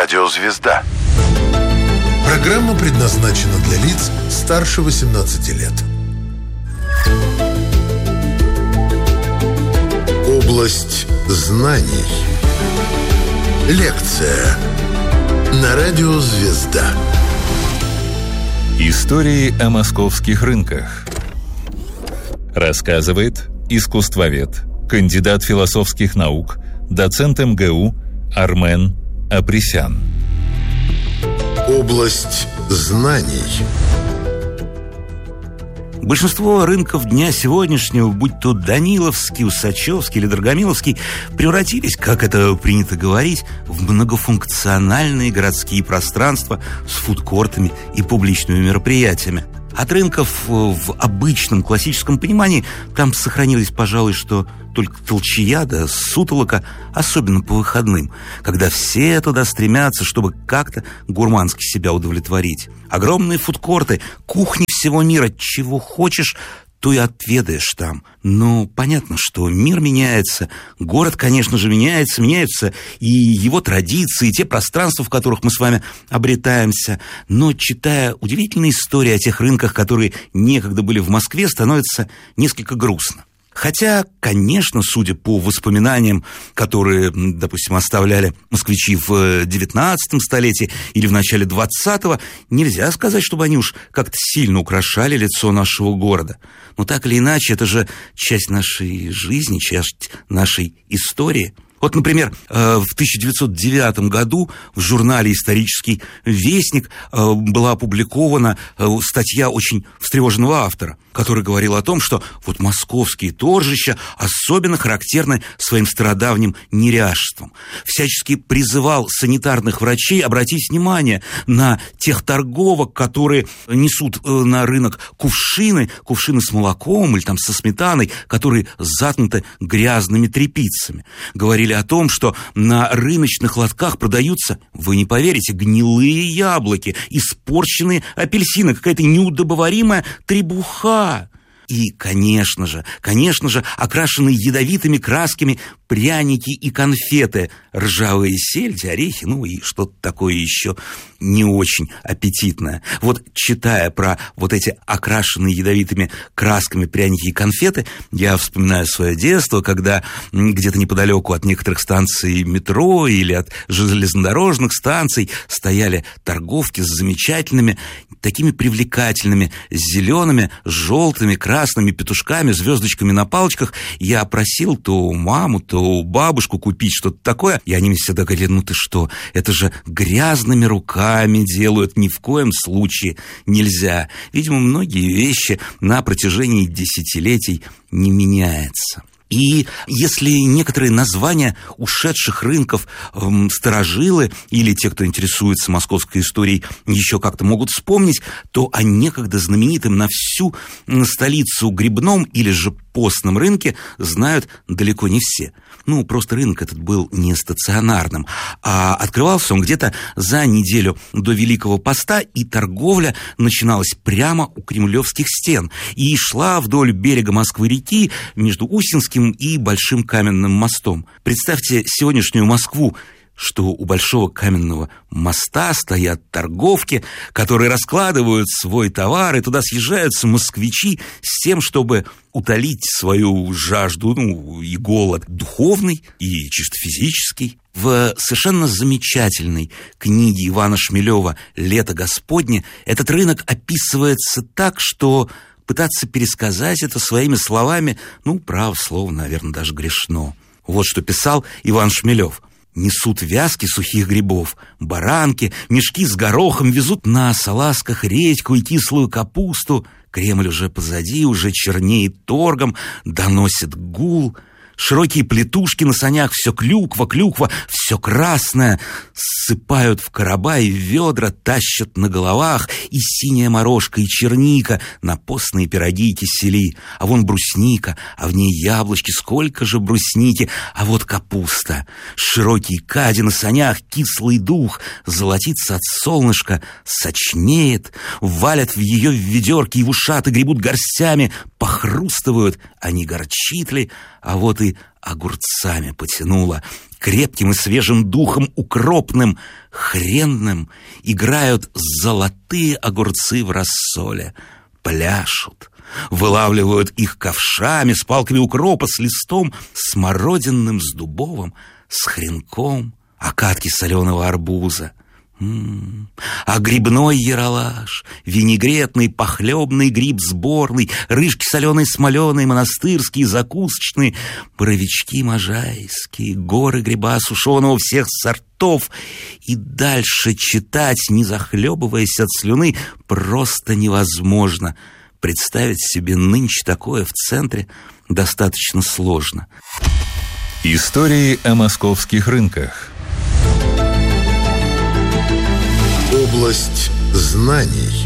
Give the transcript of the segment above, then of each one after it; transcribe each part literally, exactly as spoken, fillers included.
Радио «Звезда». Программа предназначена для лиц старше восемнадцати лет. Область знаний. Лекция на Радио «Звезда». Истории о московских рынках. Рассказывает искусствовед, кандидат философских наук, доцент эм гэ у Армен Апресян. Область знаний. Большинство рынков дня сегодняшнего, будь то Даниловский, Усачевский или Драгомиловский, превратились, как это принято говорить, в многофункциональные городские пространства с фудкортами и публичными мероприятиями. От рынков в обычном классическом понимании там сохранилось, пожалуй, что только толчья да сутолока, особенно по выходным, когда все туда стремятся, чтобы как-то гурмански себя удовлетворить. Огромные фудкорты, кухни всего мира, чего хочешь, то и отведаешь там. Но понятно, что мир меняется, город, конечно же, меняется, меняются и его традиции, и те пространства, в которых мы с вами обретаемся. Но, читая удивительные истории о тех рынках, которые некогда были в Москве, становится несколько грустно. Хотя, конечно, судя по воспоминаниям, которые, допустим, оставляли москвичи в девятнадцатом столетии или в начале двадцатого, нельзя сказать, чтобы они уж как-то сильно украшали лицо нашего города. Но так или иначе, это же часть нашей жизни, часть нашей истории. Вот, например, в тысяча девятьсот девятом году в журнале «Исторический вестник» была опубликована статья очень встревоженного автора, который говорил о том, что вот московские торжища особенно характерны своим стародавним неряшеством. Всячески призывал санитарных врачей обратить внимание на тех торговок, которые несут на рынок кувшины, кувшины с молоком или там со сметаной, которые заткнуты грязными тряпицами. Говорили о том, что на рыночных лотках продаются, вы не поверите, гнилые яблоки, испорченные апельсины, какая-то неудобоваримая требуха. И, конечно же, конечно же, окрашенные ядовитыми красками пряники и конфеты, ржавые сельди, орехи, ну и что-то такое еще не очень аппетитное. Вот, читая про вот эти окрашенные ядовитыми красками пряники и конфеты, я вспоминаю свое детство, когда где-то неподалеку от некоторых станций метро или от железнодорожных станций стояли торговки с замечательными, такими привлекательными зелеными, желтыми, красными петушками, звездочками на палочках. Я просил то маму, то бабушку купить что-то такое, и они мне всегда говорили: ну ты что, это же грязными руками делают, ни в коем случае нельзя. Видимо, многие вещи на протяжении десятилетий не меняются. И если некоторые названия ушедших рынков эм, старожилы или те, кто интересуется московской историей, еще как-то могут вспомнить, то о некогда знаменитом на всю столицу грибном или же постном рынке знают далеко не все. Ну, просто рынок этот был не стационарным, а открывался он где-то за неделю до Великого Поста, и торговля начиналась прямо у кремлевских стен и шла вдоль берега Москвы-реки между Усинским и Большим каменным мостом. Представьте сегодняшнюю Москву, что у Большого каменного моста стоят торговки, которые раскладывают свой товар, и туда съезжаются москвичи с тем, чтобы утолить свою жажду, ну, и голод духовный, и чисто физический. В совершенно замечательной книге Ивана Шмелева «Лето Господне» этот рынок описывается так, что пытаться пересказать это своими словами, ну, право слово, наверное, даже грешно. Вот что писал Иван Шмелев. Несут вязки сухих грибов, баранки, мешки с горохом, везут на салазках редьку и кислую капусту. Кремль уже позади, уже чернеет торгом, доносит гул. Широкие плетушки на санях, все клюква, клюква, все красное. Ссыпают в короба и в ведра, тащат на головах. И синяя морожка, и черника, на постные пироги и кисели. А вон брусника, а в ней яблочки, сколько же брусники. А вот капуста, широкий кади на санях, кислый дух. Золотится от солнышка, сочнеет. Валят в ее в ведерки и в ушаты, гребут горстями. Похрустывают, а не горчит ли? А вот и огурцами потянуло. крепким и свежим духом укропным, хренным играют золотые огурцы в рассоле, пляшут, вылавливают их ковшами с палками укропа, с листом, смородинным, с дубовым, с хренком, окатки соленого арбуза. М-м-м. А грибной яролаж, винегретный, похлебный гриб сборный, рыжки соленые, смоленые, монастырские, закусочные, боровички можайские, горы гриба сушеного всех сортов. И дальше читать, не захлебываясь от слюны, просто невозможно. Представить себе нынче такое в центре достаточно сложно. Истории о московских рынках. Область знаний.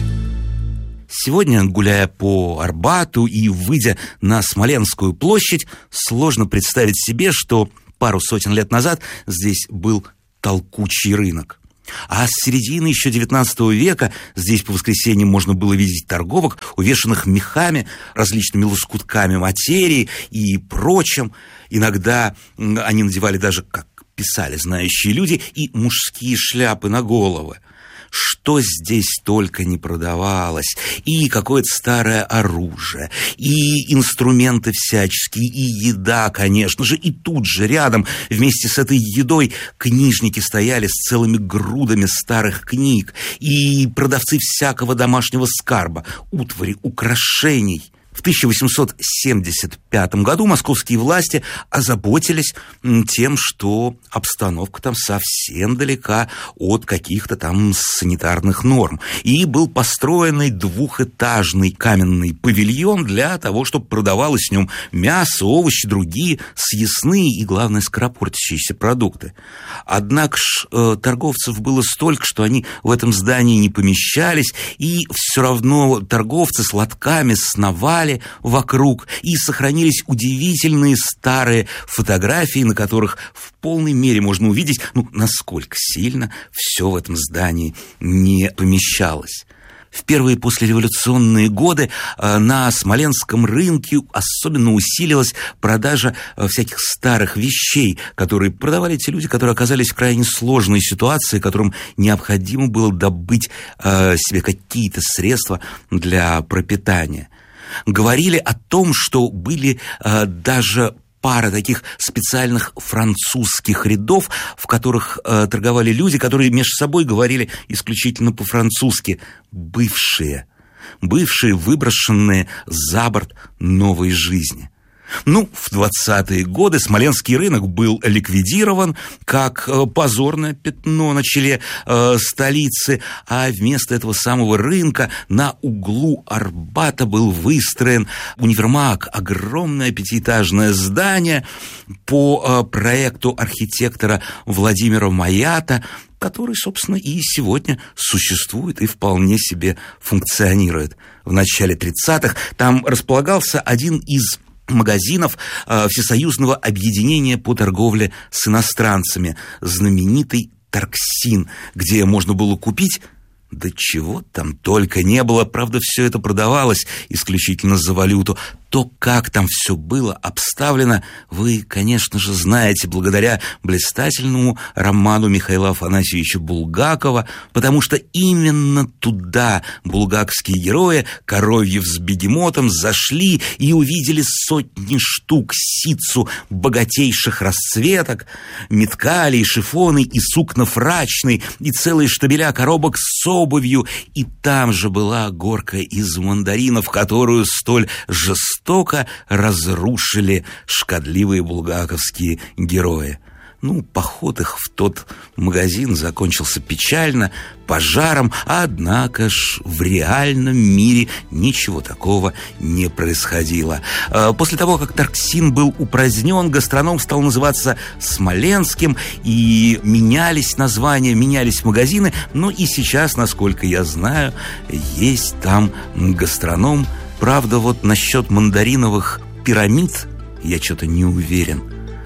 Сегодня, гуляя по Арбату и выйдя на Смоленскую площадь, сложно представить себе, что пару сотен лет назад здесь был толкучий рынок. А с середины еще девятнадцатого века здесь по воскресеньям можно было видеть торговок, увешанных мехами, различными лоскутками материи и прочим. Иногда они надевали даже, как писали знающие люди, и мужские шляпы на головы. Что здесь только не продавалось. И какое-то старое оружие, и инструменты всяческие, и еда, конечно же. И тут же рядом вместе с этой едой книжники стояли с целыми грудами старых книг, и продавцы всякого домашнего скарба, утвари, украшений. В тысяча восемьсот семьдесят пятом году московские власти озаботились тем, что обстановка там совсем далека от каких-то там санитарных норм. И был построенный двухэтажный каменный павильон для того, чтобы продавалось в нем мясо, овощи, другие съестные и, главное, скоропортящиеся продукты. Однако ж э, торговцев было столько, что они в этом здании не помещались, и все равно торговцы с лотками сновали вокруг, и сохранились удивительные старые фотографии, на которых в полной мере можно увидеть, ну, насколько сильно все в этом здании не помещалось. В первые послереволюционные годы на Смоленском рынке особенно усилилась продажа всяких старых вещей, которые продавали те люди, которые оказались в крайне сложной ситуации, которым необходимо было добыть себе какие-то средства для пропитания. Говорили о том, что были э, даже пара таких специальных французских рядов, в которых э, торговали люди, которые между собой говорили исключительно по-французски. Бывшие, бывшие, выброшенные за борт новой жизни. Ну, в двадцатые годы Смоленский рынок был ликвидирован как позорное пятно на челе э, столицы, а вместо этого самого рынка на углу Арбата был выстроен универмаг, огромное пятиэтажное здание по э, проекту архитектора Владимира Маята, который, собственно, и сегодня существует и вполне себе функционирует. В начале тридцатых там располагался один из магазинов э, Всесоюзного объединения по торговле с иностранцами, знаменитый Торксин, где можно было купить, да чего там только не было, правда, все это продавалось исключительно за валюту. То, как там все было обставлено, вы, конечно же, знаете благодаря блистательному роману Михаила Афанасьевича Булгакова, потому что именно туда булгаковские герои, Коровьев с Бегемотом, зашли и увидели сотни штук ситцу богатейших расцветок, меткали, шифоны и сукна фрачные, и целые штабеля коробок с обувью, и там же была горка из мандаринов, которую столь жестоко жестоко разрушили шкодливые булгаковские герои. Ну, поход их в тот магазин закончился печально, пожаром, однако ж в реальном мире ничего такого не происходило. После того, как Торксин был упразднен, гастроном стал называться Смоленским, и менялись названия, менялись магазины, но и сейчас, насколько я знаю, есть там гастроном. Правда, вот насчет мандариновых пирамид я что-то не уверен.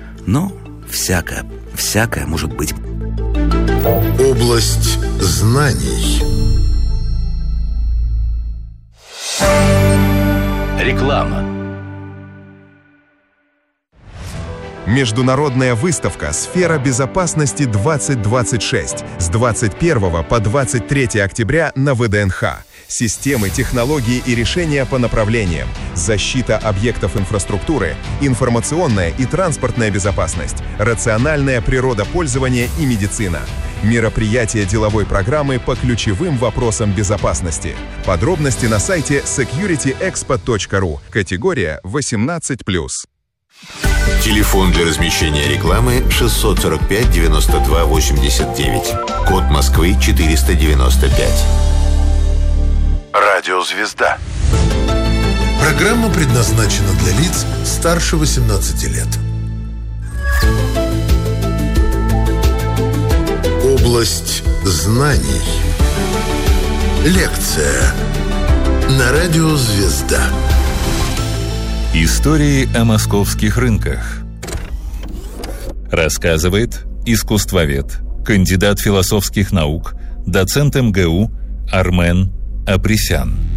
Но всякое, всякое может быть. Область знаний. Реклама. Международная выставка «Сфера безопасности-двадцать двадцать шесть» с двадцать первого по двадцать третье октября на вэ дэ эн ха. Системы, технологии и решения по направлениям, защита объектов инфраструктуры, информационная и транспортная безопасность, рациональное природопользование и медицина. Мероприятие деловой программы по ключевым вопросам безопасности. Подробности на сайте секьюрити экспо точка ру. Категория восемнадцать плюс. Телефон для размещения рекламы шестьсот сорок пять девяносто два восемьдесят девять. Код Москвы четыреста девяносто пять. Радиозвезда. Программа предназначена для лиц старше восемнадцати лет. Область знаний. Лекция на радио «Звезда». Истории о московских рынках. Рассказывает искусствовед, кандидат философских наук, доцент эм гэ у Армен Апресян.